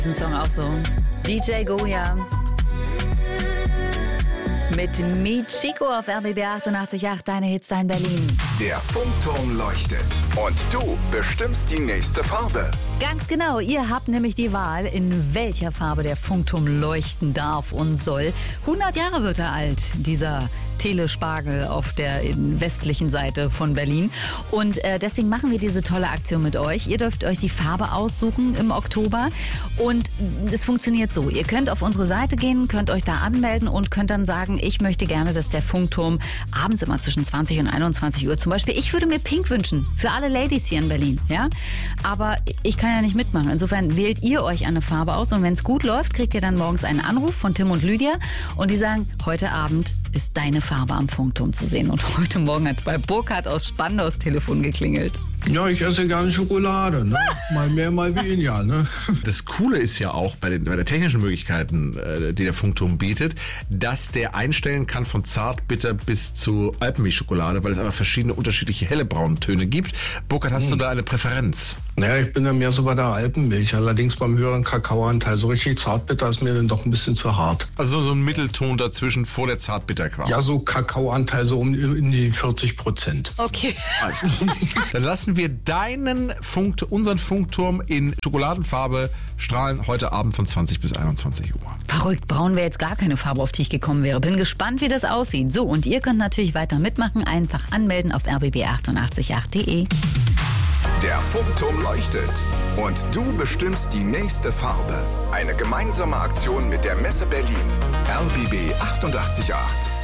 Diesen Song auch so. DJ Goya mit Michiko auf RBB 88.8, deine Hits, dein Berlin. Der Funkturm leuchtet und du bestimmst die nächste Farbe. Ganz genau, ihr habt nämlich die Wahl, in welcher Farbe der Funkturm leuchten darf und soll. 100 Jahre wird er alt, dieser Telespargel auf der westlichen Seite von Berlin. Und deswegen machen wir diese tolle Aktion mit euch. Ihr dürft euch die Farbe aussuchen im Oktober. Und es funktioniert so. Ihr könnt auf unsere Seite gehen, könnt euch da anmelden und könnt dann sagen, ich möchte gerne, dass der Funkturm abends immer zwischen 20 und 21 Uhr zum Beispiel, ich würde mir pink wünschen. Für alle Ladies hier in Berlin. Ja? Aber ich kann ja nicht mitmachen. Insofern wählt ihr euch eine Farbe aus. Und wenn es gut läuft, kriegt ihr dann morgens einen Anruf von Tim und Lydia. Und die sagen, heute Abend ist deine Farbe am Funkturm zu sehen. Und heute Morgen hat bei Burkhard aus Spandau das Telefon geklingelt. Ja, ich esse gerne Schokolade, ne? Mal mehr, mal weniger, ne? Das Coole ist ja auch bei der technischen Möglichkeiten, die der Funkturm bietet, dass der einstellen kann von Zartbitter bis zu Alpenmilchschokolade, weil es einfach verschiedene unterschiedliche helle Brauntöne gibt. Burkhard, hast du da eine Präferenz? Naja, ich bin ja mehr so bei der Alpenmilch, allerdings beim höheren Kakaoanteil. So richtig Zartbitter ist mir dann doch ein bisschen zu hart. Also so ein Mittelton dazwischen vor der Zartbitterqual. Ja, so Kakaoanteil so in die 40%. Okay. Alles klar. Dann lassen wir unseren Funkturm in Schokoladenfarbe strahlen heute Abend von 20 bis 21 Uhr. Verrückt, braun wäre jetzt gar keine Farbe, auf die ich gekommen wäre. Bin gespannt, wie das aussieht. So, und ihr könnt natürlich weiter mitmachen. Einfach anmelden auf rbb888.de. Der Funkturm leuchtet und du bestimmst die nächste Farbe. Eine gemeinsame Aktion mit der Messe Berlin. RBB 88.8.